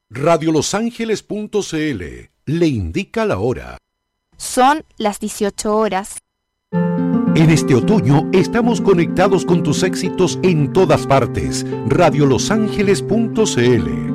Radiolosangeles.cl le indica la hora. Son las 18 horas. En este otoño estamos conectados con tus éxitos en todas partes. Radiolosangeles.cl